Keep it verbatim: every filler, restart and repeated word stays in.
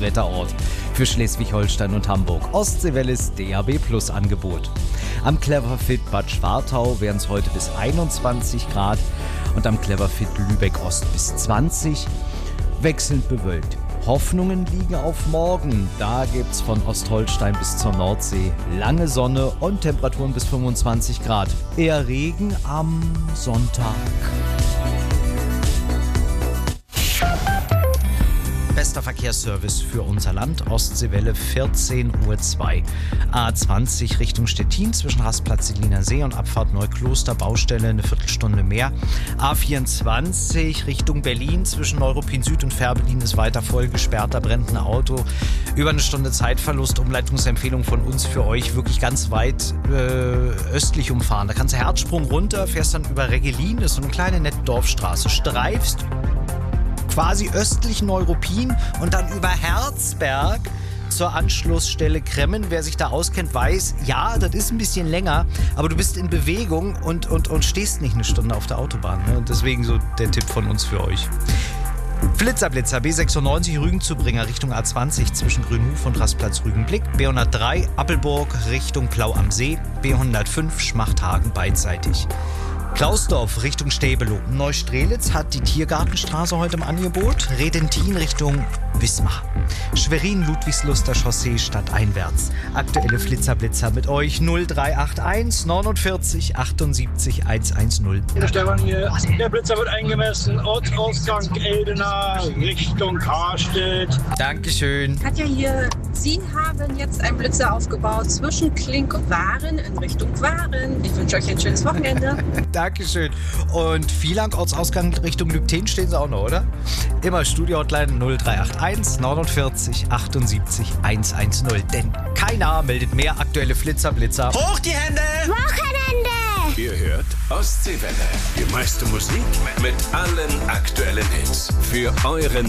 Wetterort für Schleswig-Holstein und Hamburg. Ostseewelles D A B Plus Angebot. Am Cleverfit Bad Schwartau wären es heute bis einundzwanzig Grad und am Cleverfit Lübeck Ost bis zwanzig. Wechselnd bewölkt. Hoffnungen liegen auf morgen. Da gibt's von Ostholstein bis zur Nordsee lange Sonne und Temperaturen bis fünfundzwanzig Grad. Eher Regen am Sonntag. Bester Verkehrsservice für unser Land. Ostseewelle vierzehn Uhr zwei. A zwanzig Richtung Stettin zwischen Rastplatz Seliner See und Abfahrt Neukloster. Baustelle eine Viertelstunde mehr. A vierundzwanzig Richtung Berlin zwischen Neuruppin Süd und Fährberlin ist weiter voll gesperrt. Da brennt ein Auto. Über eine Stunde Zeitverlust. Umleitungsempfehlung von uns für euch. Wirklich ganz weit äh, östlich umfahren. Da kannst du Herzsprung runter, fährst dann über Reggelin. Das ist so eine kleine nette Dorfstraße. Streifst quasi östlich Neuruppin und dann über Herzberg zur Anschlussstelle Kremmen. Wer sich da auskennt, weiß, ja, das ist ein bisschen länger, aber du bist in Bewegung und, und, und stehst nicht eine Stunde auf der Autobahn. Ne? Und deswegen so der Tipp von uns für euch. Flitzer-Blitzer, B sechsundneunzig Rügenzubringer Richtung A zwanzig zwischen Grünhof und Rastplatz Rügenblick, B hundertdrei Appelburg Richtung Plau am See, B hundertfünf Schmachthagen beidseitig. Klausdorf Richtung Stäbelow. Neustrelitz hat die Tiergartenstraße heute im Angebot. Redentin Richtung Wismar. Schwerin Ludwigsluster Chaussee stadteinwärts. Aktuelle Flitzerblitzer mit euch null drei acht eins neunundvierzig achtundsiebzig hundertzehn. Der Stefan hier. Der Blitzer wird eingemessen. Ortsausgang Eldena Richtung Karstedt. Dankeschön. Katja hier. Sie haben jetzt einen Blitzer aufgebaut zwischen Klink und Waren in Richtung Waren. Ich wünsche euch ein schönes Wochenende. Dankeschön. Und Vielang, Ortsausgang Richtung Lübten stehen sie auch noch, oder? Immer Studio-Hotline null drei acht eins neunundvierzig achtundsiebzig hundertzehn. Denn keiner meldet mehr aktuelle Flitzer-Blitzer. Hoch die Hände! Wochenende! Ihr hört Ostseewelle. Die meiste Musik mit allen aktuellen Hits. Für euren